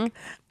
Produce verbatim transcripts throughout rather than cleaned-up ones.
tak.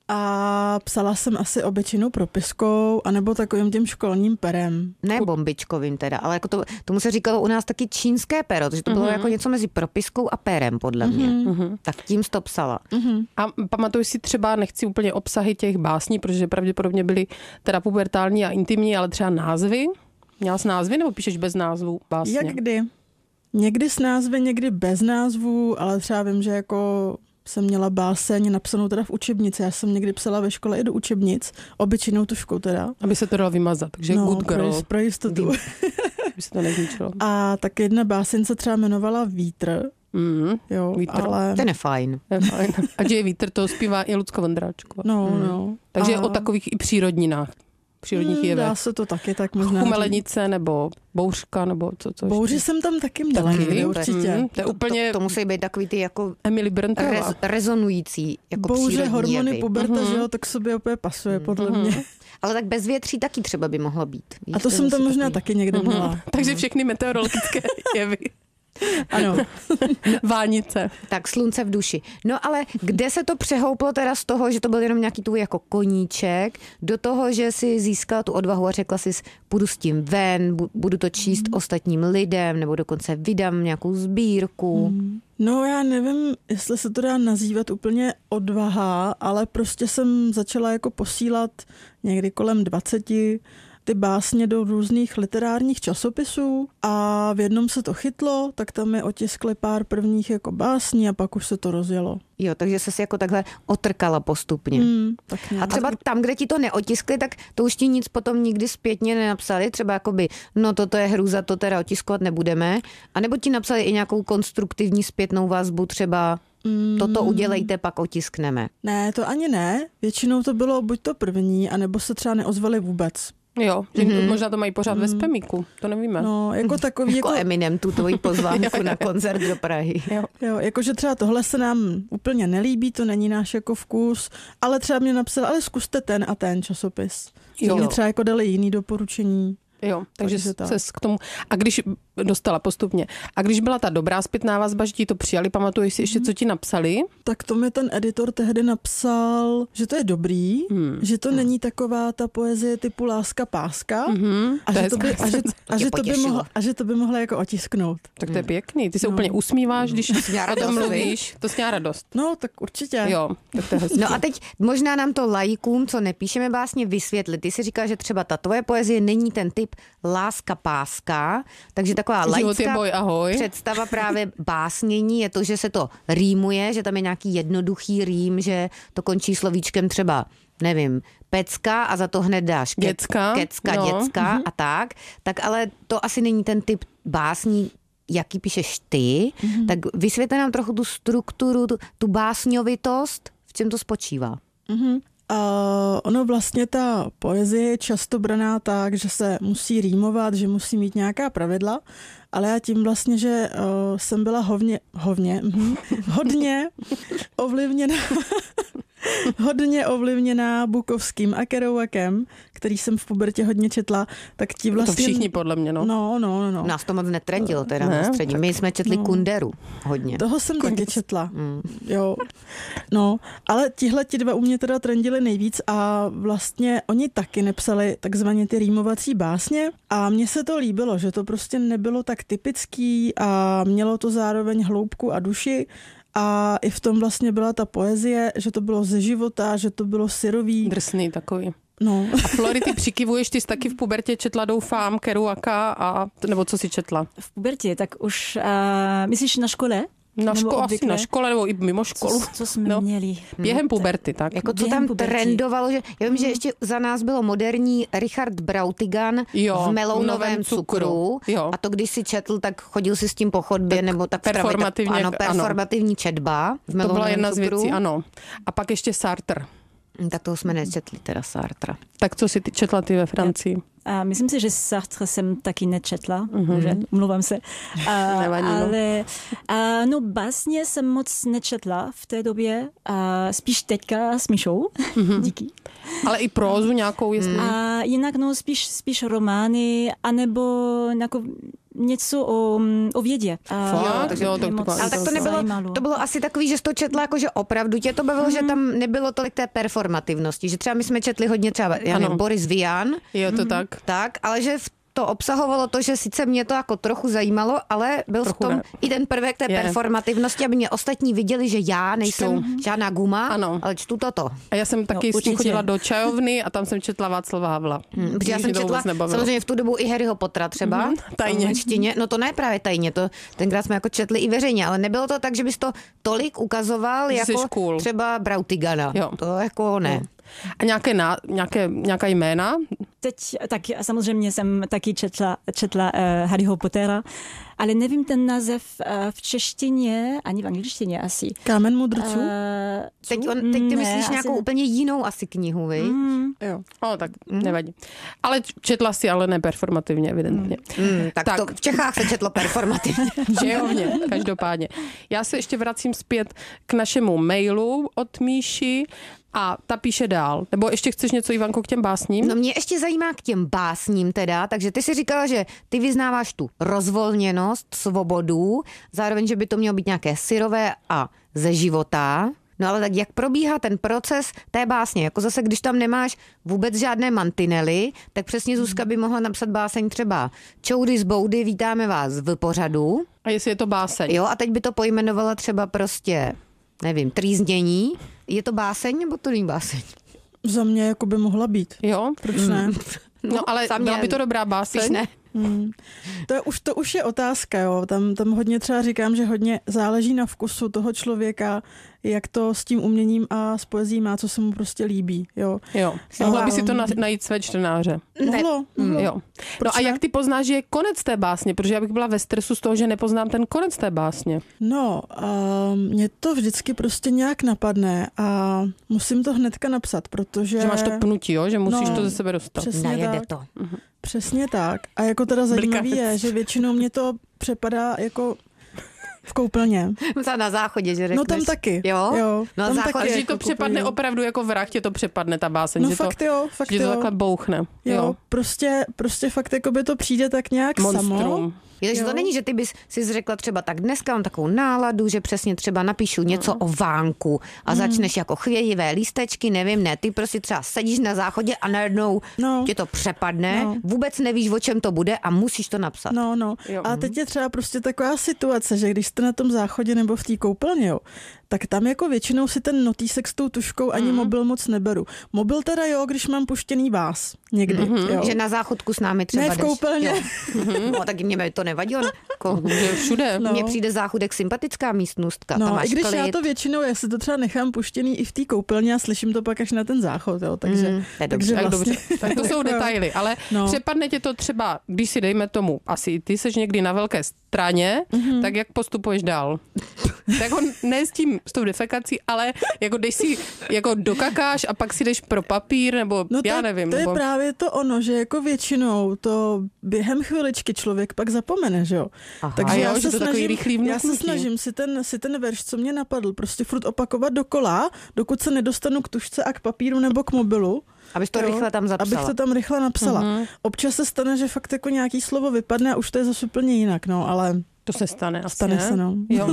A psala jsem asi obyčejnou propiskou, anebo takovým tím školním perem. Ne bombičkovým teda, ale jako to, tomu se říkalo u nás taky čínské pero, takže to bylo mm-hmm. jako něco mezi propiskou a perem, podle mě. Mm-hmm. Tak tím jsi to psala. Mm-hmm. A pamatuješ si třeba, nechci úplně obsahy těch básní, protože pravděpodobně byly teda pubertální a intimní, ale třeba názvy? Měla jsi názvy nebo píšeš bez názvů básně? Jak kdy? Někdy s názvy, někdy bez názvů, ale třeba vím, že jako jsem měla báseň napsanou teda v učebnici. Já jsem někdy psala ve škole i do učebnic, obyčejnou tuškou teda. Aby se to dalo vymazat, takže no, good girl. Pro, pro jistotu. Aby se to nezničilo. A tak jedna báseň se třeba jmenovala Vítr. Mm, jo, vítr. Ale... Ten je fajn. Je fajn. A že je vítr, to zpívá i Lucka Vondráčková. No, mm. no. Takže a... o takových i přírodninách. Přírodních hmm, jevech. Dá se to taky tak možná. Chumelenice nebo bouřka nebo co co. Bouři jsem tam taky měla. Taky, určitě. Mm, to je úplně... To, to musí být takový ty jako Emily Brontová. Rez, rezonující jako Bouře, hormony, jevy. puberta, mm-hmm. že jo, tak sobě opět pasuje, mm-hmm. podle mě. Ale tak bezvětří taky třeba by mohlo být. Víš, a to jsem tam možná takový... taky někde mm-hmm. měla. Takže všechny meteorologické jevy. Ano. Vánice. Tak slunce v duši. No ale kde se to přehouplo teda z toho, že to byl jenom nějaký tvůj jako koníček, do toho, že si získala tu odvahu a řekla si, půjdu s tím ven, budu to číst mm. ostatním lidem, nebo dokonce vydám nějakou sbírku. Mm. No já nevím, jestli se to dá nazývat úplně odvaha, ale prostě jsem začala jako posílat někdy kolem dvaceti ty básně do různých literárních časopisů a v jednom se to chytlo, tak tam mi otiskli pár prvních jako básní a pak už se to rozjelo. Jo, takže se si jako takhle otrkala postupně. Hmm, tak a třeba tam, kde ti to neotiskli, tak to už ti nic potom nikdy zpětně nenapsali, třeba jakoby, no toto je hrůza, to teda otiskovat nebudeme, a nebo ti napsali i nějakou konstruktivní zpětnou vazbu, třeba mm. toto udělejte, pak otiskneme. Ne, to ani ne, většinou to bylo buď to první, anebo se třeba neozvali vůbec. Jo, že mm-hmm. možná to mají pořád mm. ve spamíku, to nevíme. No, jako takový... jako, jako Eminem, tu tvoji pozvánku na koncert do Prahy. Jo. jo, jakože třeba tohle se nám úplně nelíbí, to není náš jako vkus, ale třeba mě napsal, ale zkuste ten a ten časopis. Jo. Mě třeba jako dali jiný doporučení. Jo, takže se k tomu... A když dostala postupně. A když byla ta dobrá zpětná vazba, že ti to přijali, pamatuješ si ještě, co ti napsali? Tak to mi ten editor tehdy napsal, že to je dobrý, hmm. že to hmm. není taková ta poezie typu láska páska hmm. a, že to by, a, že, a, že to by mohla, a že to by mohla jako otisknout. Tak to je pěkný. Ty se no. úplně usmíváš, když o tom mluvíš. To sněla radost. No, tak určitě. Jo, tak to je hezky. No a teď možná nám to laikům, co nepíšeme básně, vysvětlit. Ty si říkal, že třeba ta tvoje poezie není ten typ láska páska, takže taková laická boj, ahoj. představa právě básnění je to, že se to rýmuje, že tam je nějaký jednoduchý rým, že to končí slovíčkem třeba, nevím, pecka a za to hned dáš ke- děcka, kecka, no. děcka mm-hmm. a tak. Tak ale to asi není ten typ básní, jaký píšeš ty. Mm-hmm. Tak vysvětli nám trochu tu strukturu, tu, tu básňovitost, v čem to spočívá. Mm-hmm. Uh, ono vlastně ta poezie je často braná tak, že se musí rýmovat, že musí mít nějaká pravidla, ale já tím vlastně, že uh, jsem byla hovně, hovně, mh, hodně ovlivněná hodně ovlivněná Bukovským a Kerouacem, který jsem v pubertě hodně četla, tak ti vlastně... To všichni podle mě, no. No, no, no. Nás to moc netrendilo teda ne, na střední. My jsme četli no. Kunderu hodně. Toho jsem Kundes. taky četla. Mm. Jo. No, ale tihle ti dva u mě teda trendili nejvíc a vlastně oni taky nepsali takzvaně ty rýmovací básně a mně se to líbilo, že to prostě nebylo tak typický a mělo to zároveň hloubku a duši. A i v tom vlastně byla ta poezie, že to bylo ze života, že to bylo syrový. Drsný takový. No. A Flory, ty přikivuješ, ty jsi taky v pubertě četla, doufám, Kerouaka, a nebo co jsi četla? V pubertě, tak už, uh, myslíš na škole? Na škole, asi na škole, nebo i mimo školu. Co, co jsme no. měli? Během puberty, tak. Jako co tam puberty. Trendovalo, že já vím, že ještě za nás bylo moderní Richard Brautigan jo, v melounovém cukru. Jo. A to, když si četl, tak chodil si s tím po chodbě, tak nebo tak performativně. Ano, performativní ano. četba v melounovém To byla jedna cukru. z věcí, ano. A pak ještě Sartre. Tak toho jsme nečetli, teda Sartra. Tak co si ty četla ty ve Francii? A myslím si, že Sartre jsem taky nečetla, mm-hmm. že umluvám se. A, ale a, no básně jsem moc nečetla v té době, a spíš teďka s Míšou, mm-hmm. díky. Ale i prózu nějakou? Jestli... A jinak no spíš, spíš romány, anebo nějakou něco o, o vědě. Fakt? Takže Jo, to, mě moc to, Ale tak to nebylo, zajímalo. to bylo asi takový, že jsi to četla, jako že opravdu tě to bavilo, mm. že tam nebylo tolik té performativnosti, že třeba my jsme četli hodně třeba, já nevím, Boris Vian. Jo, to mm. tak. Tak, ale že v to obsahovalo to, že sice mě to jako trochu zajímalo, ale byl trochu v tom ne. i ten prvek té je. performativnosti, aby mě ostatní viděli, že já nejsem čtu. žádná guma, ano. ale čtu toto. A já jsem taky no, s tím chodila do čajovny a tam jsem četla Václava Havla. Hmm, protože já jsem četla samozřejmě v tu dobu i Harryho Pottera třeba. Mm, tajně. Čtině. No to ne právě tajně, to tenkrát jsme jako četli i veřejně, ale nebylo to tak, že bys to tolik ukazoval Jsi jako cool. třeba Brautigana. Jo. To jako ne. No. A nějaké, ná, nějaké nějaká jména? Teď, tak samozřejmě jsem taky četla, četla uh, Harryho Pottera, ale nevím ten název uh, v češtině, ani v angličtině asi. Kámen mudrců? Uh, Teď, on, teď ty ne, myslíš nějakou ne. úplně jinou asi knihu, vy? Mm. Jo. O, tak mm. nevadí. Ale četla si, ale neperformativně, evidentně. Mm, tak, Tak. to v Čechách se četlo performativně. Čejovně, každopádně. Já se ještě vracím zpět k našemu mailu od Míši a ta píše dál. Nebo ještě chceš něco, Ivanko, k těm básním? No mě ještě zajímá k těm básním teda, takže ty si říkala, že ty vyznáváš tu rozvolněnost, svobodu, zároveň, že by to mělo být nějaké syrové a ze života. No ale tak jak probíhá ten proces té básně? Jako zase, když tam nemáš vůbec žádné mantinely, tak přesně Zuzka by mohla napsat báseň třeba Čoudy z boudy, vítáme vás v pořadu. A jestli je to báseň? Jo, a teď by to pojmenovala třeba prostě, nevím, trýznění. Je to báseň nebo to není báseň? Za mě jako by mohla být. Jo? Proč ne? No, no ale byla by to dobrá báseň? Ne. Hmm. To, je, už, to už je otázka, jo. Tam, tam hodně třeba říkám, že hodně záleží na vkusu toho člověka, jak to s tím uměním a s poezí má, co se mu prostě líbí, jo. Jo. Mohla by si to na, najít své čtenáře. Mohlo, mohlo. Jo. No a jak ty poznáš, že je konec té básně? Protože já bych byla ve stresu z toho, že nepoznám ten konec té básně. No, uh, mě to vždycky prostě nějak napadne a musím to hnedka napsat, protože... Že máš to pnutí, jo? Že musíš No, to ze sebe dostat. přesně Najede tak. to. Přesně tak. A jako teda zajímavý je, že většinou mě to přepadá jako v koupelně. Na záchodě, že řekneš. No tam taky. Jo? jo No tam záchod, A taky že jako to přepadne koupelně. opravdu jako vrah, tě to přepadne ta báseň. No že fakt to, jo, fakt že to jo. takhle bouchne. Jo, Jo. prostě, prostě fakt jako by to přijde tak nějak samo. Monstrum. Je, takže Jo. to není, že ty bys si řekla třeba tak dneska mám takovou náladu, že přesně třeba napíšu něco o vánku a začneš jako chvějivé lístečky, nevím, ne, ty prostě třeba sedíš na záchodě a najednou No. tě to přepadne, No. vůbec nevíš, o čem to bude a musíš to napsat. No, no. Jo. A teď je třeba prostě taková situace, že když jste na tom záchodě nebo v té koupelně, jo, tak tam jako většinou si ten notýsek s tou tuškou ani mm. mobil moc neberu. Mobil teda jo, když mám puštěný vás někdy. Mm-hmm. Jo. Že na záchodku s námi třeba Ne v jdeš. koupelně. Jo. No tak mě to nevadilo. Jako, Že všude. No. mně přijde záchodek sympatická místnostka. Tam No, máš i když klid. já to většinou, já si to třeba nechám puštěný i v té koupelně a slyším to pak až na ten záchod, jo, takže, Mm, to je takže Tak vlastně... dobře, tak to jsou detaily, ale No. přepadne tě to třeba, když si dejme tomu, asi ty seš někdy na velké straně, mm-hmm. tak jak postupuješ dál? Tak on ne s tím, s tou defekací, ale jako když si jako dokakáš a pak si jdeš pro papír, nebo No já to, nevím. to je nebo... právě to ono, že jako většinou to během chviličky člověk pak zapomene, že jo. Aha. Takže A jo, já, že se to takový snažím, rychlý já se vnuknutí. snažím si ten, si ten verš, co mě napadl, prostě furt opakovat dokola, dokud se nedostanu k tušce a k papíru nebo k mobilu. Abys to Jo, rychle tam zapsala. Abych to tam rychle napsala. Mhm. Občas se stane, že fakt jako nějaký slovo vypadne a už to je zase úplně jinak, no, ale To se stane asi, stane ne? se, no. Jo.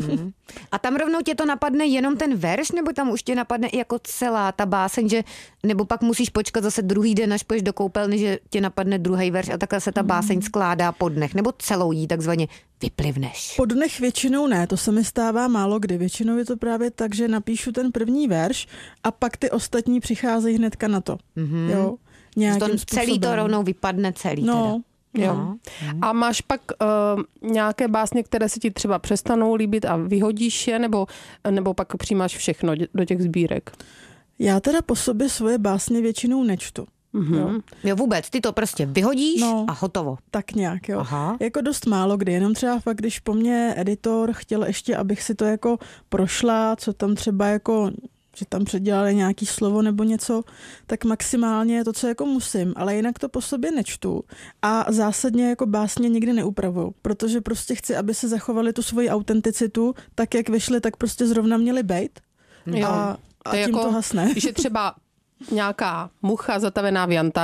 A tam rovnou tě to napadne jenom ten verš, nebo tam už tě napadne i jako celá ta báseň, že, nebo pak musíš počkat zase druhý den, až půjdeš do koupelny, že tě napadne druhý verš a takhle se ta báseň skládá po dnech, nebo celou jí takzvaně vyplivneš. Po dnech většinou ne, to se mi stává málo kdy. Většinou je to právě tak, že napíšu ten první verš a pak ty ostatní přicházejí hnedka na to. Mm-hmm. Jo, To nějakým celý způsobem. to rovnou vypadne celý teda. No, Jo. No. A máš pak uh, nějaké básně, které se ti třeba přestanou líbit a vyhodíš je, nebo, nebo pak přijímáš všechno do těch sbírek? já teda po sobě svoje básně většinou nečtu. Mm-hmm. Jo. Jo, vůbec, ty to prostě vyhodíš No. a hotovo. Tak nějak, jo. Aha. Jako dost málo kdy, jenom třeba fakt, když po mně editor chtěl ještě, abych si to jako prošla, co tam třeba jako, že tam předělali nějaký slovo nebo něco, tak maximálně to, co jako musím, ale jinak to po sobě nečtu a zásadně jako básně nikdy neupravuju, protože prostě chci, aby se zachovali tu svoji autenticitu, tak jak vyšly, tak prostě zrovna měly bejt Jo. a, a To je tím jako, to hasne. Když je třeba nějaká mucha zatavená v jantaru,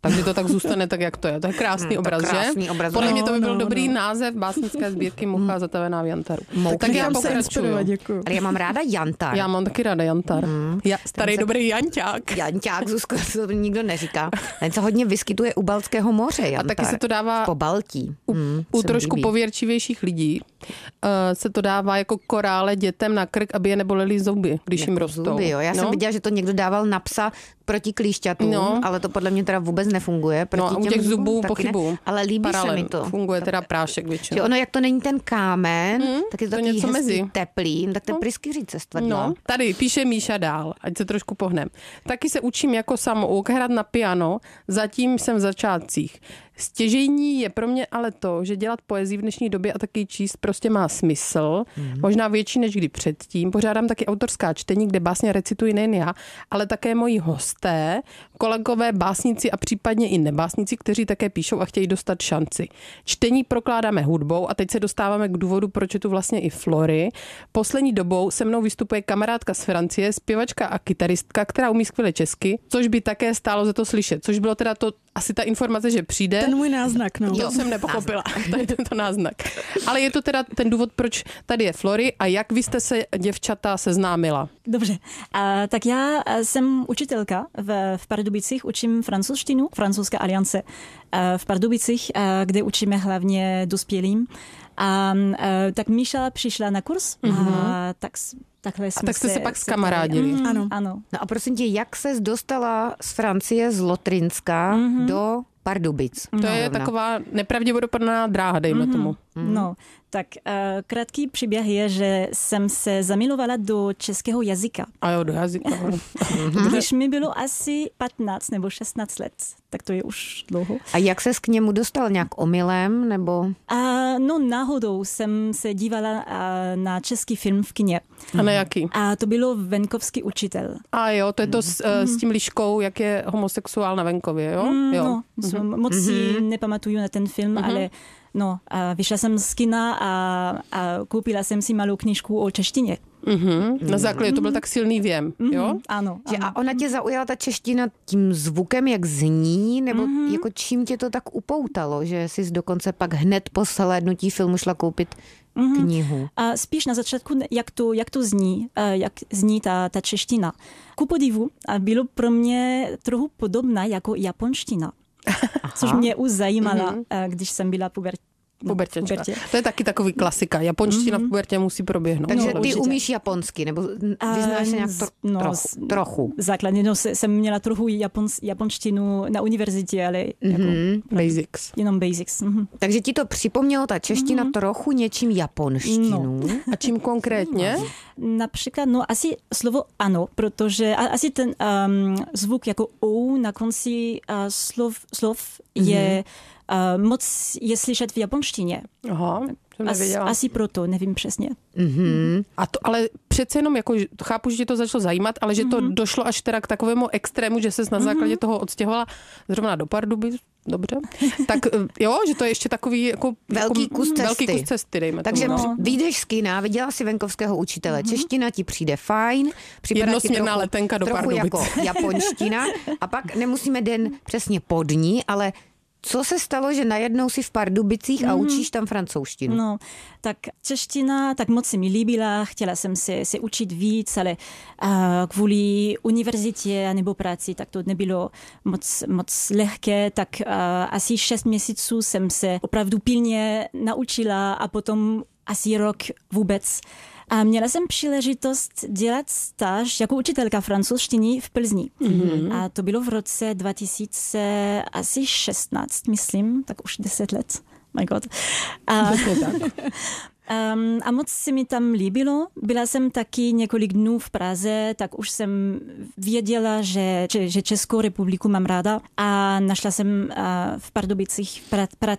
Takže to tak zůstane tak, jak to je. To je krásný hmm, obraz, krásný že? Obraz, Podle no, mě to by byl no, dobrý no. název básnické sbírky Mucha zatavená v Jantaru. Mou Tak já pokračuju. Ale já mám ráda Jantar. Já mám taky ráda Jantar. Hmm. Ja, starý se... dobrý Janťák. Janťák, Zuzko, to nikdo neříká. Ten se hodně vyskytuje u Baltského moře, Jantar. A taky se to dává po Baltí. U, hmm, u trošku líbí. Pověrčivějších lidí uh, se to dává jako korále dětem na krk, aby je nebolely zuby, když jako jim rostou. Zuby, jo. Já no? jsem viděla, že to někdo dával na psa proti klíšťatům, no. ale to podle mě teda vůbec nefunguje. Proti no a u těch těm zubů pochybuju. Ale líbí Paralen. se mi to. Funguje teda prášek většinou. Že ono, jak to není ten kámen, hmm, tak je to, to takový hezký mezi. teplý, tak ten no. pryskyřice stvrdla. No, tady píše Míša dál, ať se trošku pohnem. Taky se učím jako samouk hrát na piano, zatím jsem v začátcích. Stěžejní je pro mě ale to, že dělat poezii v dnešní době a taky číst prostě má smysl, mm. možná větší než kdy předtím. Pořádám taky autorská čtení, kde básně recituji nejen já, ale také moji hosté, kolegové básníci a případně i nebásníci, kteří také píšou a chtějí dostat šanci. Čtení prokládáme hudbou a teď se dostáváme k důvodu, proč je tu vlastně i Flory. Poslední dobou se mnou vystupuje kamarádka z Francie, zpěvačka a kytaristka, která umí skvěle česky, což by také stálo za to slyšet, což bylo teda to asi ta informace, že přijde. Ten můj náznak, no. To jsem nepochopila, tady tento náznak. Ale je to teda ten důvod, proč tady je Flory a jak vy jste se, děvčata, seznámila? Dobře, a, tak já jsem učitelka v, v Pardubicích, učím francouzštinu, francouzská aliance a v Pardubicích, a, kde učíme hlavně dospělým. A, a tak Míša přišla na kurz mm-hmm. a tak takhle jsme a tak jste se, se pak zkamarádili. Mm, ano. ano. No a prosím tě, jak ses dostala z Francie, z Lotrinska mm-hmm. do Pardubic? To no, je rovna. Taková nepravděpodobná dráha, dejme mm-hmm. tomu. Mm. No, tak uh, krátký příběh je, že jsem se zamilovala do českého jazyka. A jo, do jazyka. Když mi bylo asi patnáct nebo šestnáct let, tak to je už dlouho. A jak ses k němu dostal? Nějak omylem? Nebo? Uh, no náhodou jsem se dívala uh, na český film v kině. A na jaký? A to bylo Venkovský učitel. A jo, to je to s, mm. s tím liškou, jak je homosexuál na venkově, jo? Mm, jo. No, mm-hmm. moc si mm-hmm. nepamatuju na ten film, mm-hmm. ale no, a vyšla jsem z kina a, a koupila jsem si malou knížku o češtině. Mm-hmm. Na základě to byl tak silný věm, mm-hmm. jo? Ano, že ano. A ona tě zaujala ta čeština tím zvukem, jak zní, nebo mm-hmm. jako čím tě to tak upoutalo, že jsi dokonce pak hned po shlédnutí filmu šla koupit mm-hmm. knihu? A spíš na začátku, jak to, jak to zní, jak zní ta, ta čeština. Ku podivu bylo pro mě trochu podobná jako japonština. Aha. Což mě už zajímala, mm-hmm. když jsem byla puber... no, pubertě. To je taky takový klasika. Japonština mm-hmm. v pubertě musí proběhnout. Takže no, ty určitě. Umíš japonsky, nebo vyznáš se nějak tro, no, trochu? trochu. Základně no, jsem měla trochu japons, japonštinu na univerzitě, ale mm-hmm. jako, basics. Jenom basics. Mm-hmm. Takže ti to připomnělo ta čeština mm-hmm. trochu něčím japonštinu. No. A čím konkrétně? Například, no asi slovo ano, protože asi ten um, zvuk jako o na konci uh, slov, slov mm-hmm. je uh, moc je slyšet v japonštině. Aha, jsem nevěděla. As, asi proto, nevím přesně. Mm-hmm. A to, ale přece jenom, jako, chápu, že tě to začalo zajímat, ale že to mm-hmm. došlo až teda k takovému extrému, že ses na základě mm-hmm. toho odstěhovala zrovna do Pardubic, dobře, tak jo, že to je ještě takový jako, velký, jako, kus cesty. velký kus cesty, dejme Takže tomu. No. vyjdeš z kina, viděla si Venkovského učitele, mm-hmm. čeština ti přijde fajn, připadá ti trochu, letenka do trochu jako japonština a pak nemusíme den přesně pod ní, ale co se stalo, že najednou si v Pardubicích a učíš tam francouzštinu? No, tak čeština tak moc se mi líbila, chtěla jsem se, se učit víc, ale uh, kvůli univerzitě nebo práci, tak to nebylo moc, moc lehké, tak uh, asi šest měsíců jsem se opravdu pilně naučila a potom asi rok vůbec. A měla jsem příležitost dělat stáž jako učitelka francouzštiny v Plzni. Mm-hmm. A to bylo v roce dva tisíce šestnáct, myslím, tak už deset let. My God. A, um, a moc se mi tam líbilo. Byla jsem taky několik dnů v Praze, tak už jsem věděla, že, že Českou republiku mám ráda a našla jsem uh, v Pardubicích pra, práci.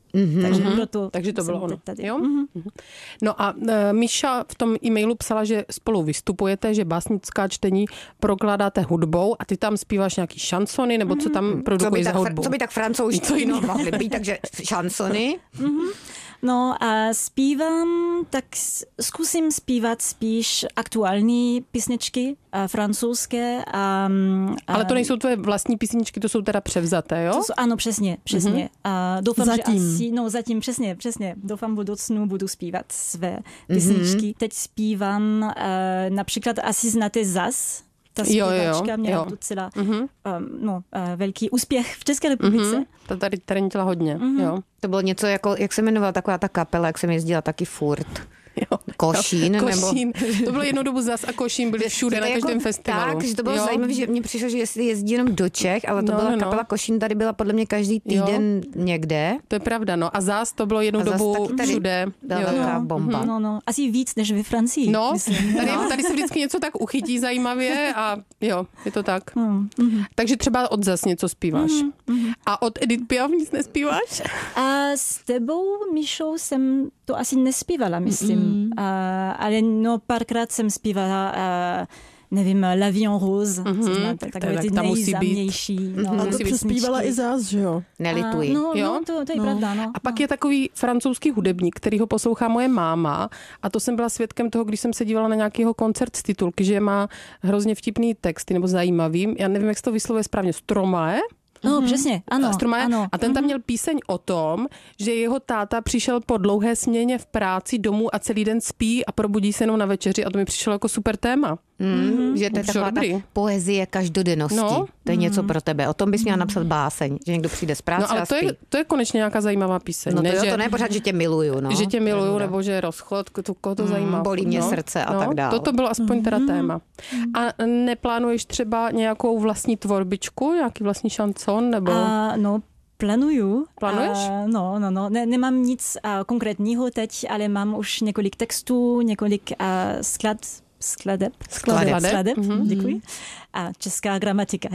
Mm-hmm. Takže, proto Takže to bylo ono. Tady. Jo? Mm-hmm. No a uh, Míša v tom e-mailu psala, že spolu vystupujete, že básnická čtení prokládáte hudbou a ty tam zpíváš nějaký šansony, nebo co tam produkuješ za hudbu? Co by tak francouzští no, mohly být, takže šansony. Mm-hmm. No a zpívám, tak zkusím zpívat spíš aktuální písničky, francouzské. A, a, Ale to nejsou tvoje vlastní písničky, to jsou teda převzaté, jo? To jsou, ano, přesně, přesně. Mm-hmm. A doufám, zatím. že asi, no zatím, přesně, přesně. Doufám, v budoucnu budu zpívat své písničky. Mm-hmm. Teď zpívám uh, například asi znáte Zas. Ta zpěvačka měla docela mm-hmm. um, no, uh, velký úspěch v České republice. Mm-hmm. To tady trendila hodně, mm-hmm. jo. To bylo něco jako, jak se jmenovala taková ta kapela, jak jsem jezdila taky furt. Jo. Košín, jo, nebo... Košín. To bylo jednou dobu Zas a Košín byli všude, na každém jako, festivalu. Tak, že to bylo jo? zajímavé, že mně přišlo, že jestli jezdí jenom do Čech, ale to no, byla no, kapela Košín, tady byla podle mě každý týden jo. někde. To je pravda, no. A Zas to bylo jednou dobu všude. Byla velká bomba. No, no, asi víc než ve Francii. No, tady, tady se vždycky něco tak uchytí zajímavě a jo, je to tak. Mm-hmm. Takže třeba od Zas něco zpíváš. Mm-hmm. A od Edith Piaf nic nespíváš? A s tebou, Míšou, jsem to asi nespívala, myslím. Mm. Uh, ale no, párkrát jsem zpívala, uh, nevím, La Vie en Rose, mm-hmm. co znáte, takové ty nejznámější. No, a to přespívala i Zas, že jo? Nelituji. No, jo? no, to, to je no. pravda, no. A pak no. je takový francouzský hudebník, který ho poslouchá moje máma a to jsem byla svědkem toho, když jsem se dívala na nějakýho koncert z titulky, že má hrozně vtipný texty nebo zajímavý. Já nevím, jak se to vyslovuje správně. Stromae? No, přesně, ano, ano. A ten tam měl píseň o tom, že jeho táta přišel po dlouhé směně v práci domů a celý den spí a probudí se jenom na večeři a to mi přišlo jako super téma. Mm, že to je taková ta poezie každodennosti. No. To je něco pro tebe. O tom bys měla napsat báseň, že někdo přijde z práce no, ale a to spí. je, to je konečně nějaká zajímavá píseň. No to, ne, jo, že, to ne pořád, že tě miluju. No. Že tě miluju, no. nebo že je rozchod, to, koho to mm, zajímá. Bolí mě no. srdce a no. tak dále. To bylo aspoň teda mm. téma. A neplánuješ třeba nějakou vlastní tvorbičku, nějaký vlastní šanson? Nebo... A, no, Planuju. Plánuješ? Uh, no, no, no. Ne, nemám nic uh, konkrétního teď, ale mám už několik textů, několik uh, sklad, skladeb. Skladeb. Skladeb, skladeb. Mm-hmm. Děkuji. A česká gramatika.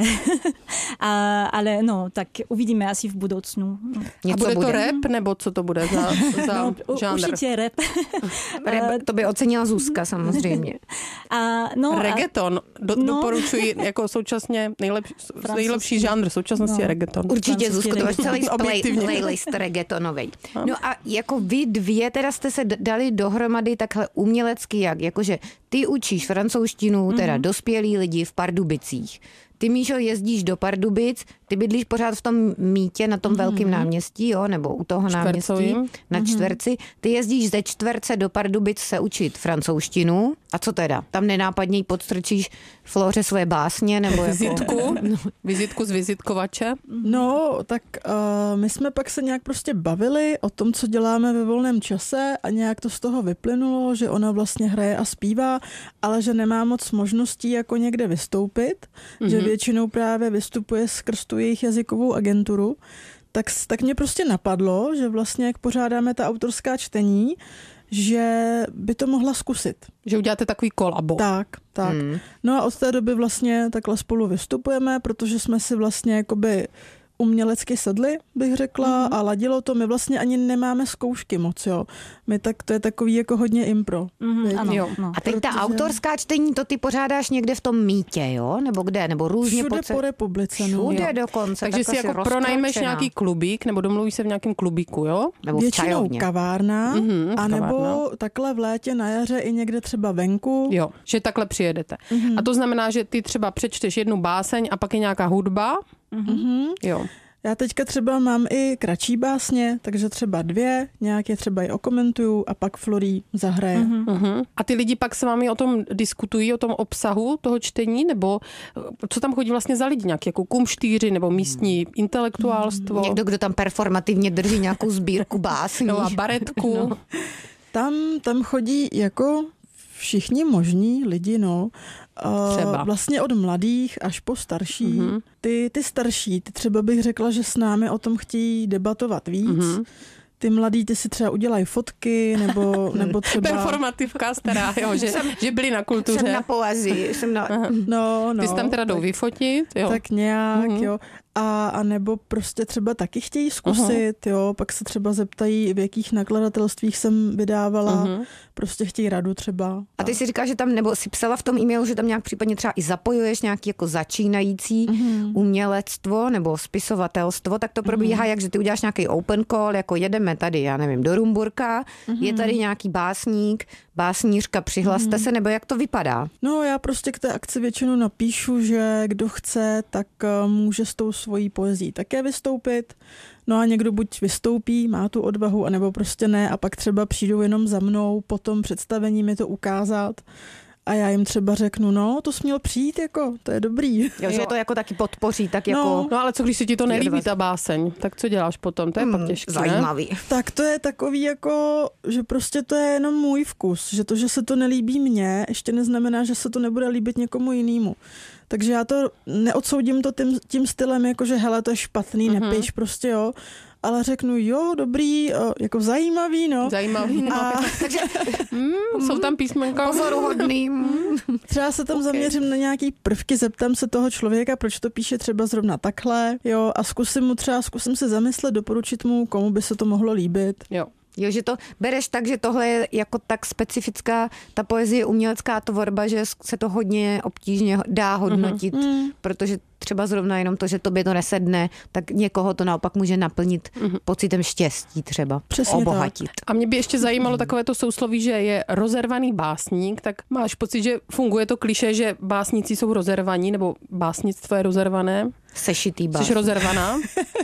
a, ale no, tak uvidíme asi v budoucnu. Něco a bude, bude to rap, nebo co to bude za, za no, žánr? Určitě rap. Rap. To by ocenila Zuzka samozřejmě. a, no, reggaeton. Do, no. Doporučuji jako současně nejlepší, nejlepší žánr současnosti no. je reggaeton. Určitě, Zuzko, to máš celý play, playlist reggaetonovej. No a jako vy dvě teda jste se dali dohromady takhle umělecky jak? Jakože ty učíš francouzštinu, teda mm-hmm. dospělí lidi v Pardubicích. Ty, Míšo, jezdíš do Pardubic, ty bydlíš pořád v tom mítě na tom mm-hmm. velkém náměstí, jo, nebo u toho Čtvercovým. náměstí na mm-hmm. čtverci. Ty jezdíš ze čtverce do Pardubic se učit francouzštinu. A co teda? Tam nenápadně podstrčíš Flóře své básně, nebo vizitku, jako... vizitku z vizitkovače? No, tak uh, my jsme pak se nějak prostě bavili o tom, co děláme ve volném čase a nějak to z toho vyplynulo, že ona vlastně hraje a zpívá, ale že nemá moc možností jako někde vystoupit, mm-hmm. že většinou právě vystupuje skrz tu jejich jazykovou agenturu, tak, tak mě prostě napadlo, že vlastně jak pořádáme ta autorská čtení, že by to mohla zkusit. Že uděláte takový kolabo. Tak, tak. Hmm. No a od té doby vlastně takhle spolu vystupujeme, protože jsme si vlastně jakoby umělecky sedli, bych řekla, mm-hmm. a ladilo to. My vlastně ani nemáme zkoušky moc, jo. My tak, to je takový jako hodně impro. Mm-hmm, ano, jo. No. A teď protože... ta autorská čtení, to ty pořádáš někde v tom mítě, jo? Nebo kde? Nebo různě Všude po, ce... po republice. Všude no. dokonce. Takže si jako pronajmeš nějaký klubík, nebo domluvíš se v nějakém klubíku, jo? Nebo v většinou čajovně. kavárna, mm-hmm, a nebo kavárna. takhle v létě na jaře i někde třeba venku. Jo, že takhle přijedete. Mm-hmm. A to znamená, že ty třeba přečteš jednu báseň a pak je nějaká hudba. Mm-hmm. Jo. Já teďka třeba mám i kratší básně, takže třeba dvě, nějak je třeba i okomentuju a pak Florí zahraje. Uh-huh. Uh-huh. A ty lidi pak s vámi o tom diskutují, o tom obsahu toho čtení, nebo co tam chodí vlastně za lidi, nějaký jako kumštýři nebo místní intelektuálstvo? Někdo, kdo tam performativně drží nějakou sbírku básní. No a baretku. No. Tam, tam chodí jako všichni možní lidi, no. Třeba. Vlastně od mladých až po starší. Mm-hmm. Ty, ty starší, ty třeba bych řekla, že s námi o tom chtějí debatovat víc. Mm-hmm. Ty mladí, ty si třeba udělají fotky, nebo, nebo třeba... Performativka stará, jo, že, jsem, že byli na kultuře. Jsem na poezii. Jsem na... No, no. Ty jsi tam teda jdou vyfotit, jo. Tak nějak, mm-hmm. jo. A, a nebo prostě třeba taky chtějí zkusit, uh-huh. jo, pak se třeba zeptají, v jakých nakladatelstvích jsem vydávala, uh-huh. prostě chtějí radu třeba. A ty si říkáš, že tam, nebo si psala v tom e-mailu, že tam nějak případně třeba i zapojuješ nějaký jako začínající uh-huh. umělectvo nebo spisovatelstvo, tak to probíhá, uh-huh. jak že ty uděláš nějaký open call, jako jedeme tady, já nevím, do Rumburka, uh-huh. je tady nějaký básník, básnířka, přihlaste uh-huh. se, nebo jak to vypadá? No já prostě k té akci většinou napíšu, že kdo chce, tak může s tou svojí poezí také vystoupit. No a někdo buď vystoupí, má tu odvahu, anebo prostě ne a pak třeba přijdou jenom za mnou po tom představení mi to ukázat. A já jim třeba řeknu, no, to jsi měl přijít, jako, to je dobrý. Jo, že to jako taky podpoří, tak jako... No, no ale co když si ti to nelíbí, ta báseň, tak co děláš potom? To je hmm, pak těžké, zajímavý. Ne? Tak to je takový jako, že prostě to je jenom můj vkus, že to, že se to nelíbí mně, ještě neznamená, že se to nebude líbit někomu jinému. Takže já to neodsoudím to tím, tím stylem, jako že hele, to je špatný, mm-hmm. nepiš prostě, jo. Ale řeknu, jo, dobrý, jako zajímavý, no. Zajímavý, no. A... Takže mm, jsou tam písmenka. Pozoruhodný. Třeba se tam okay. zaměřím na nějaký prvky, zeptám se toho člověka, proč to píše třeba zrovna takhle, jo, a zkusím mu třeba, zkusím se zamyslet, doporučit mu, komu by se to mohlo líbit. Jo. Jo, že to bereš tak, že tohle je jako tak specifická, ta poezie, umělecká tvorba, že se to hodně obtížně dá hodnotit, mm-hmm. protože třeba zrovna jenom to, že tobě to nesedne, tak někoho to naopak může naplnit mm-hmm. pocitem štěstí třeba, přesně obohatit. Tak. A mě by ještě zajímalo takové to sousloví, že je rozervaný básník, tak máš pocit, že funguje to klišé, že básníci jsou rozervaní, nebo básnictvo je rozervané? Sešitý básník. Jsi rozervaná?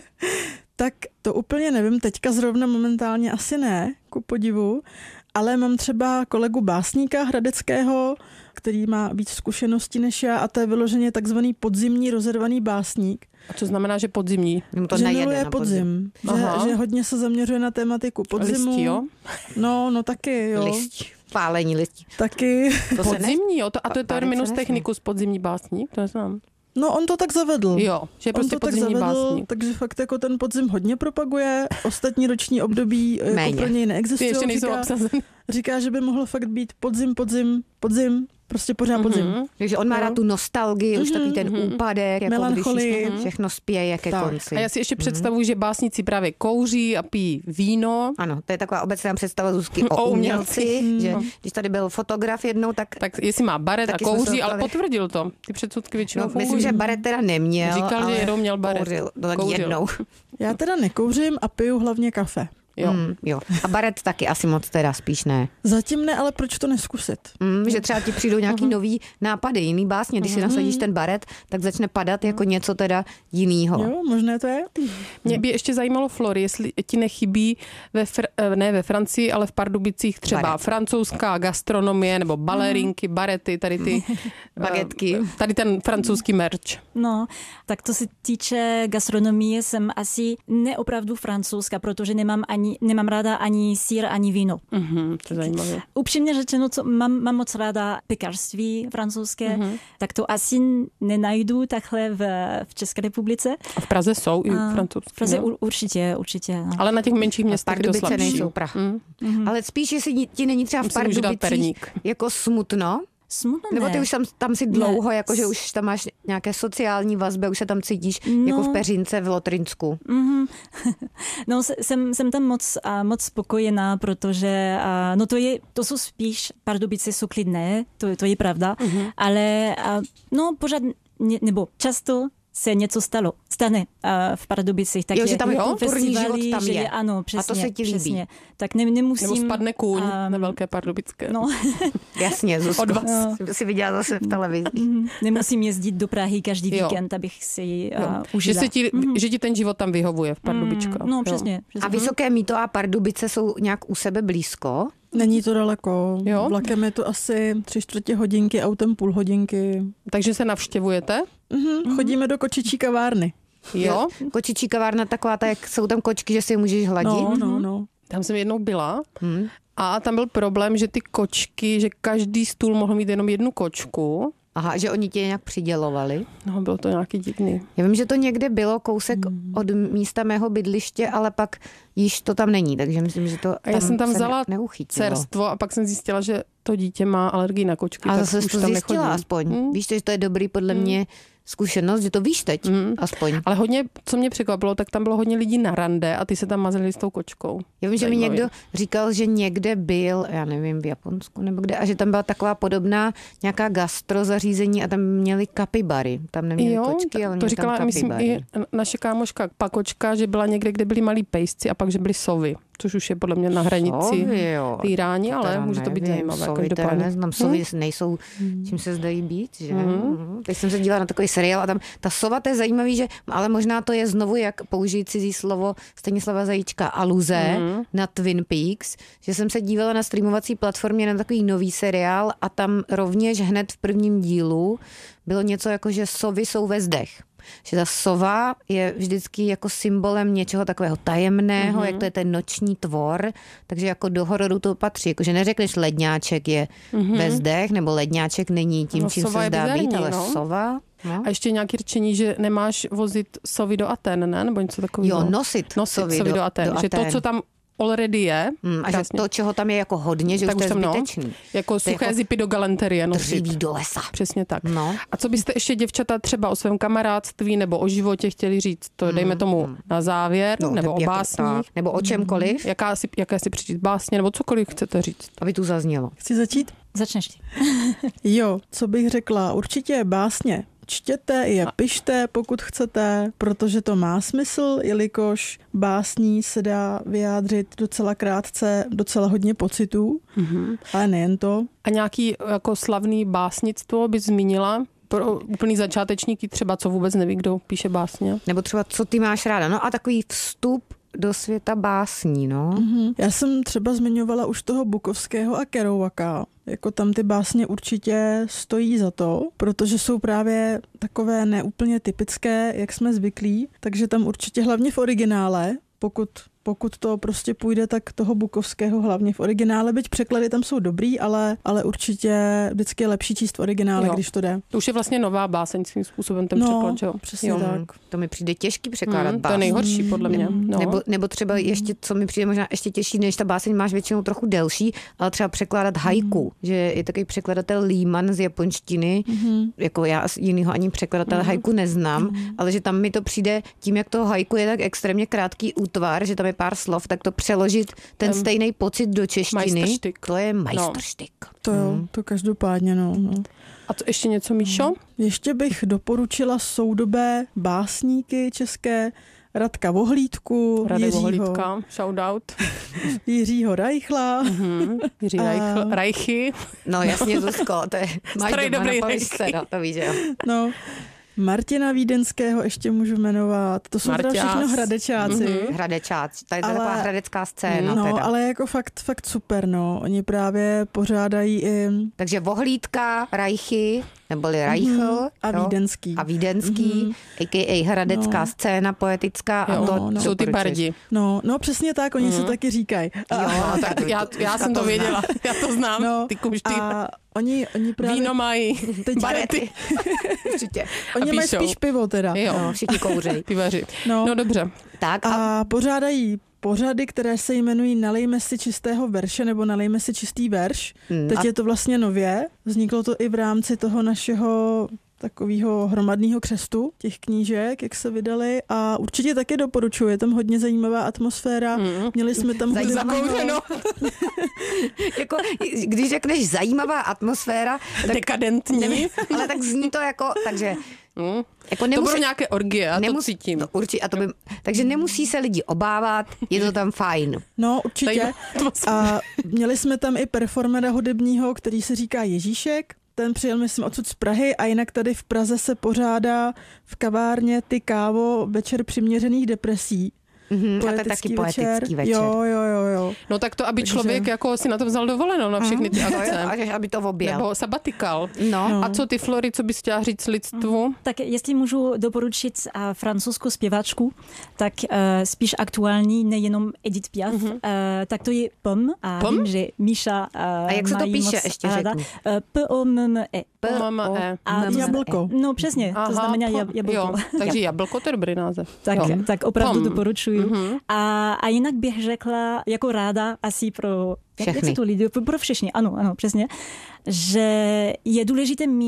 Tak to úplně nevím, teďka zrovna momentálně asi ne, ku podivu, ale mám třeba kolegu básníka hradeckého, který má víc zkušeností než já a to je vyloženě takzvaný podzimní rozervaný básník. A co znamená, že podzimní? To že miluje podzim. podzim. Že, že hodně se zaměřuje na tematiku podzimu. Listí, jo? No, no taky, jo. Listí. Pálení listí. Taky. To podzimní, jo? To, a to je terminus technicus podzimní básník? To neznám. No on to tak zavedl. Jo, že je prostě on to podzimní tak zavedl, básník. Takže fakt jako ten podzim hodně propaguje, ostatní roční období jako pro něj neexistují. Ještě nejsou obsazeny. Říká, že by mohlo fakt být podzim, podzim, podzim, prostě pořád podzim. Mm-hmm. Takže on má rád tu nostalgii, mm-hmm. už takový ten úpadek, jako melancholii, když všechno spěje ke tak. konci. A já si ještě mm-hmm. představuji, že básníci právě kouří a pijí víno. Ano, to je taková obecná představa Zuzky o, o umělci, mm. že když tady byl fotograf jednou, tak... Tak jestli má baret a kouří, ale potvrdil to. Ty předsudky většinou no, myslím, že baret teda neměl. Říkal, že jednou měl baret. Kouřil, no, tak kouřil. jednou. Já teda nekouřím a piju hlavně kafe. Jo. Mm, jo. A baret taky asi moc teda spíš ne. Zatím ne, ale proč to neskusit? Mm, že třeba ti přijdou nějaký uh-huh. nový nápady, jiný básně. Když uh-huh. si nasadíš ten baret, tak začne padat jako něco teda jinýho. Jo, možné to je. Mě by ještě zajímalo, Flory, jestli ti nechybí ve fr- ne ve Francii, ale v Pardubicích třeba baret. Francouzská gastronomie nebo balerinky, barety, tady ty bagetky. Tady ten francouzský merch. No, tak to se týče gastronomie, jsem asi neopravdu francouzská, protože nemám ani nemám ráda ani sír, ani víno. Mm-hmm, to je zajímavé. Upřímně řečeno, co mám, mám moc ráda pekařství francouzské, mm-hmm. tak to asi nenajdu takhle v, v České republice. A v Praze jsou i francouzské. V Praze no? určitě, určitě. No. Ale na těch menších městech to slabší. Nejsou Praha. Mm. Mm-hmm. Ale spíš, jestli ti není třeba v Pardubicích jako smutno, Smutno nebo ne. ty už tam, tam si dlouho, jakože už tam máš nějaké sociální vazby, už se tam cítíš no. jako v Peřince v Lotrinsku. Mm-hmm. No, jsem, jsem tam moc, moc spokojená, protože no to, je, to jsou spíš, Pardubice jsou klidné, to, to je pravda, mm-hmm. ale no pořád, nebo často se něco stalo, stane uh, v Pardubicích. Tak jo, je, že tam jo, turní život tam je. je. Ano, přesně. A to se ti líbí. Přesně. Tak ne, nemusím... Nebo spadne kůň um, na Velké Pardubické. No. Jasně, Zuzko. Od vás. No. Si viděla zase v televizi. Nemusím jezdit do Prahy každý jo. víkend, abych si ji uh, užila. Že, ti, mm. že ti ten život tam vyhovuje v Pardubičkách. Mm, no, přesně, přesně. A Vysoké Mýto a Pardubice jsou nějak u sebe blízko? Není to daleko. Jo? Vlakem je to asi tři čtvrtě hodinky, autem půl hodinky. Takže se navštěvujete? Mhm, chodíme do kočičí kavárny. Jo? Kočičí kavárna taková, ta, jak jsou tam kočky, že si je můžeš hladit? No, no, no. Tam jsem jednou byla hmm. a tam byl problém, že ty kočky, že každý stůl mohl mít jenom jednu kočku. Aha, že oni tě nějak přidělovali? No, bylo to nějaký divný. Já vím, že to někde bylo kousek hmm. od místa mého bydliště, ale pak již to tam není, takže myslím, že to tam a já jsem tam vzala ne, cerstvo a pak jsem zjistila, že to dítě má alergii na kočky. A tak zase už to tam zjistila nechodím. aspoň. Hmm. Víš, že to je dobrý podle hmm. mě zkušenost, že to víš teď, mm. aspoň. Ale hodně, co mě překvapilo, tak tam bylo hodně lidí na rande a ty se tam mazali s tou kočkou. Já vím, že mi někdo říkal, že někde byl, já nevím, v Japonsku nebo kde, a že tam byla taková podobná nějaká gastrozařízení a tam měli kapibary. Tam neměli jo, kočky, ale to měli říkala, tam kapibary. myslím, i naše kámoška Pakočka, že byla někde, kde byli malí pejsci a pak, že byli sovy. Což už je podle mě na hranici týrání, ale může to být zajímavé. Sovy teda neznám, sovy hmm. nejsou, čím se zdají být, že? Hmm. Teď jsem se dívala na takový seriál a tam ta sova, to je zajímavý, že, ale možná to je znovu, jak použít cizí slovo Stanislava Zajíčka, aluze hmm. na Twin Peaks, že jsem se dívala na streamovací platformě na takový nový seriál a tam rovněž hned v prvním dílu bylo něco jako, že sovy jsou ve zdech. Že ta sova je vždycky jako symbolem něčeho takového tajemného, mm-hmm. jak to je ten noční tvor, takže jako do hororu to patří. Jakože neřekneš ledňáček je mm-hmm. ve zdech, nebo ledňáček není tím, no, čím se zdá bizarní, být, ale no. sova... No. A ještě nějaký řečení, že nemáš vozit sovy do Aten, ne? Nebo něco takového. Jo, nosit, nosit sovy, sovy do, do Aten. do že Aten. to, co tam already je. Hmm, a že to, čeho tam je jako hodně, že tak už to je zbytečný. No, jako suché jako zipy do galanterie. Dříví do lesa. Přesně tak. No. A co byste ještě děvčata třeba o svém kamarádství nebo o životě chtěli říct? To dejme tomu hmm. na závěr, no, nebo o básních. Nebo o čemkoliv. Jaká si, jaké si přečíst básně, nebo cokoliv chcete říct. Aby tu zaznělo. Chci začít? Začneš ty. Jo, co bych řekla, určitě básně. Čtěte je, pište, pokud chcete, protože to má smysl, jelikož básní se dá vyjádřit docela krátce, docela hodně pocitů, mm-hmm. ale nejen to. A nějaký jako slavný básnictvo bys zmínila? Pro úplný začátečníky třeba, co vůbec neví, kdo píše básně? Nebo třeba, co ty máš ráda? No a takový vstup do světa básní, no. Mm-hmm. Já jsem třeba zmiňovala už toho Bukovského a Kerouaka. Jako tam ty básně určitě stojí za to, protože jsou právě takové neúplně typické, jak jsme zvyklí, takže tam určitě hlavně v originále, pokud pokud to prostě půjde, tak toho Bukovského hlavně v originále, byť překlady tam jsou dobrý, ale, ale určitě vždycky je lepší číst v originále, jo. když to jde. To už je vlastně nová báseň svým způsobem ten no, překlad, že jo? Přesně jo. tak. To mi přijde těžký překládat mm, báseň. To je nejhorší podle mě. Mm, no. nebo, nebo třeba ještě, co mi přijde možná ještě těžší, než ta báseň máš většinou trochu delší, ale třeba překládat haiku, mm. že je takový překladatel Lehman z japonštiny, mm. jako já jinýho ani překladatele mm. haiku neznám, mm. ale že tam mi to přijde tím, jak toho haiku je tak extrémně krátký útvar, že tam je pár slov, tak to přeložit ten um, stejný pocit do češtiny, to je majstrštyk. No. To jo, to každopádně, no. no. A to ještě něco, Míšo? Ještě bych doporučila soudobé básníky české, Radka Vohlídku, Radek Jiřího, Vohlídka, shoutout. Jiřího Reichla. Mm-hmm. Jiří Reichl, a... Reichy. No jasně, Zuzko, to je máš starý doma dobrý na poličce, no, to víš, jo. No, Martina Vídenského ještě můžu jmenovat. To jsou teda všechno hradečáci. Mm-hmm. Hradečáci, to je ale, taková hradecká scéna. No, teda. ale jako fakt, fakt super, no. Oni právě pořádají i... Takže Vohlídka, Reichy, neboli Reichl. Mm-hmm. A jo? Vídenský. A Vídenský, mm-hmm. a k a hradecká no. scéna poetická. Jo, a to no, no. Jsou ty bardi. No, no přesně tak, oni mm-hmm. se taky říkají. Jo, no, tak já, já jsem to věděla, já to znám, no, ty kumšty. A oni, oni právě... Víno mají, barety. Určitě. Oni mají spíš pivo teda. Jo, no, všichni kouřejí. Pivaři. No. no dobře. Tak a... a pořádají pořady, které se jmenují Nalejme si čistého verše nebo Nalejme si čistý verš. Hmm, Teď a... je to vlastně nově. Vzniklo to i v rámci toho našeho takového hromadného křestu těch knížek, jak se vydali, a určitě taky doporučuji, je tam hodně zajímavá atmosféra. Mm. Měli jsme tam zajímavou, jako, když řekneš zajímavá atmosféra, tak dekadentní, nevím, ale tak zní to jako, takže mm. jako nemusí, to budou nějaké orgie, já nemusí, to cítím. No, určitě, a to by, takže nemusí se lidi obávat, je to tam fajn. No, určitě. A měli jsme tam i performera hudebního, který se říká Ježíšek. Ten přijel, myslím, odsud z Prahy, a jinak tady v Praze se pořádá v kavárně Ty kávo večer přiměřených depresí. Mm-hmm, a to je taky poetický večer. večer. Jo, jo, jo, jo. No tak to, aby Takže... člověk jako si na to vzal dovolenou na všechny ty akce. A aby to objel. Nebo sabatikal. No. no. A co ty, Flory, co bys chtěla říct lidstvu? Tak jestli můžu doporučit uh, francouzskou zpěvačku, tak uh, spíš aktuální, nejenom Edith Piaf, mm-hmm. uh, tak to je Pom. A Pom? vím, že Míša uh, a jak se to píše, ještě ráda. Uh, P-O-M-M-E. P-O-M-E. Jablko. No přesně, Aha, to znamená po, jablko. Jo, takže jablko, to je dobrý název. Tak, tak opravdu Pom. doporučuji. Mm-hmm. A, a jinak bych řekla, jako ráda asi pro všechny. Jak to lidi, pro všechny, ano, ano, přesně, že je důležité mít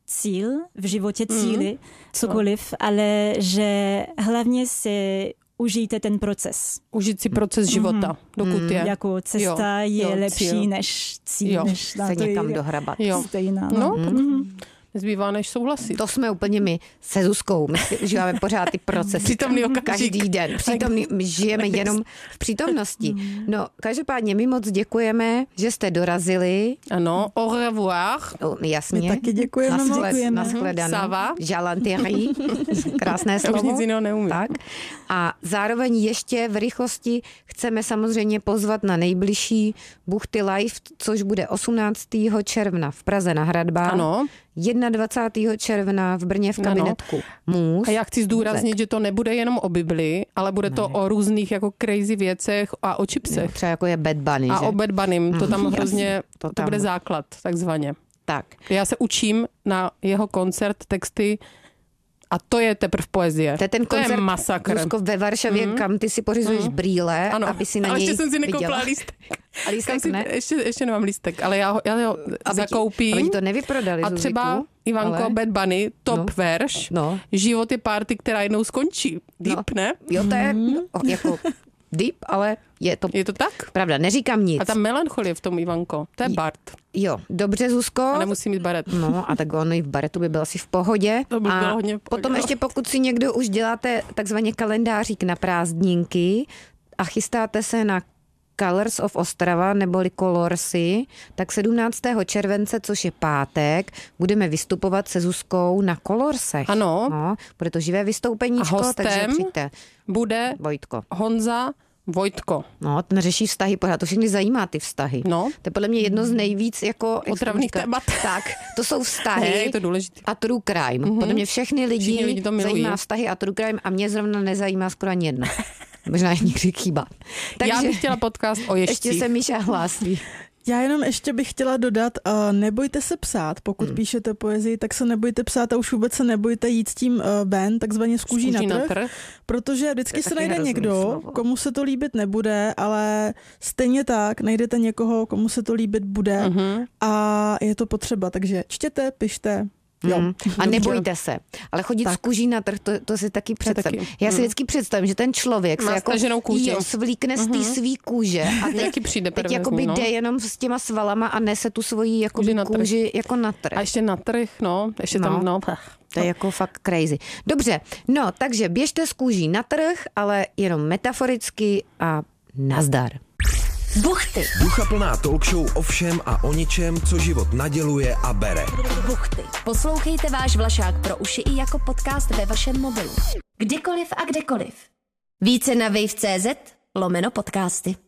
cíl v životě, cíly, mm. cokoliv, ale že hlavně si užijte ten proces. Užít si proces života, mm. dokud mm. je. Jako cesta jo, je jo, lepší cíl. než cíl. Jo, než se někam dohrabat. Jo. Stejná, no, no. mm. nezbývá než souhlasit. To jsme úplně my se Zuzkou. My si užíváme pořád ty procesy. Přítomný okamžik. Každý den. Přítomný, my žijeme jenom v přítomnosti. No, každopádně my moc děkujeme, že jste dorazili. Ano, au revoir. O, jasně. My taky děkujeme. Nasled, děkujeme. Nashledanou. Ça va? Žalantéry. Krásné slovo. Já už nic jiného neumím. Tak. A zároveň ještě v rychlosti chceme samozřejmě pozvat na nejbližší Buchty Live, což bude osmnáctého června v Praze na Hradbách. Ano. dvacátého prvního června v Brně v kabinetku Můz. A já chci zdůraznit, že to nebude jenom o Bibli, ale bude to ne. o různých jako crazy věcech a o čipsech. Třeba jako je Bad Bunny, A že? o Bad Bunnym, to tam hrozně, to, to, tam. to bude základ, takzvaně. Tak. Já se učím na jeho koncert texty a to je teprve poezie. To je ten to koncert, je masakr. Zuzko, ve Varšavě, mm. kam ty si pořizuješ mm. brýle, ano. aby si na ale něj ještě jsem si viděla. nekoupila lístek. A lístek si, ne? Ještě, ještě nemám lístek, ale já ho, já ho aby zakoupím. Ti, aby ti to nevyprodali, A třeba, Zuziku, Ivanko, ale... Bad Bunny, top no. verš, no. Život je party, která jednou skončí. Deep, no. ne? Jo, to je mm. no, jako deep, ale je to... Je to tak? Pravda, neříkám nic. A ta melancholie v tom, Ivanko, to je Bart. Jo, dobře, Zuzko. A nemusí mít baret. No a tak on i v baretu by byl asi v pohodě. To by a bylo hodně v pohodě. Potom ještě pokud si někdo už děláte takzvaně kalendářík na prázdninky a chystáte se na Colors of Ostrava neboli Colorsy, tak sedmnáctého července, což je pátek, budeme vystupovat se Zuzkou na Colorsech. Ano. No, bude to živé vystoupeníčko, a hostem takže přijďte. Bude Vojtko. Honza Vojtko. No, ten řeší vztahy, pořád to všechny zajímá ty vztahy. No. To je podle mě jedno z nejvíc jako... otravných témat. Tak, to jsou vztahy ne, je to důležitý. a true crime. Mm-hmm. Podle mě všechny lidi, Všichni lidi to milují. zajímá vztahy a true crime a mě zrovna nezajímá skoro ani jedna. Možná je někdy chýba. Takže já bych chtěla podcast o ježcích. Ještě se Míša hlásí. Já jenom ještě bych chtěla dodat, uh, nebojte se psát, pokud hmm. píšete poezii, tak se nebojte psát a už vůbec se nebojte jít s tím uh, ven, takzvaně z kůží na, na trh, protože vždycky se najde někdo, slovo. komu se to líbit nebude, ale stejně tak najdete někoho, komu se to líbit bude uh-huh. a je to potřeba, takže čtěte, pište. Jo. Mm. A nebojte se. Ale chodit tak. z kůží na trh, to, to si taky představím. Taky. Já si mm. vždycky představím, že ten člověk má se jako jo, svlíkne z té mm-hmm. svý kůže a teď, přijde teď jakoby no. jde jenom s těma svalama a nese tu svoji jakoby kůži, na kůži jako na trh. A ještě na trh, no. Ještě no. tam, no. To je jako fakt crazy. Dobře, no, takže běžte z kůží na trh, ale jenom metaforicky a nazdar. Buchty. Ducha plná talk show o všem a o ničem, co život naděluje a bere. Buchty. Poslouchejte váš Vlašák pro uši i jako podcast ve vašem mobilu. Kdykoliv a kdekoliv. Více na wave tečka cé zet lomeno podcasty.